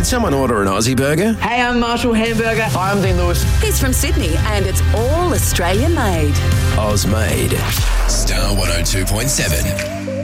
Did someone order an Aussie burger? Hey, I'm Marshall Hamburger. Hi, I'm Dean Lewis. He's from Sydney and it's all Australian made. Oz made. Star 102.7.